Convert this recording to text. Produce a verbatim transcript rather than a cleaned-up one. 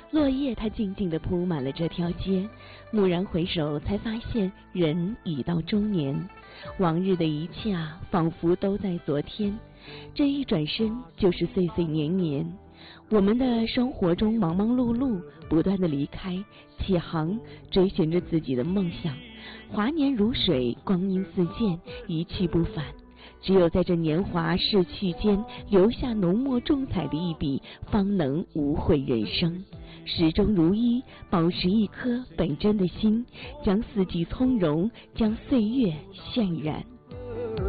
落叶它静静地铺满了这条街，蓦然回首，才发现人已到中年。往日的一切啊，仿佛都在昨天，这一转身就是岁岁年年。我们的生活中忙忙碌碌，不断的离开起航，追寻着自己的梦想。华年如水，光阴似箭，一去不返。只有在这年华逝去间，留下浓墨重彩的一笔，方能无悔人生。始终如一，保持一颗本真的心，将四季从容，将岁月渲染。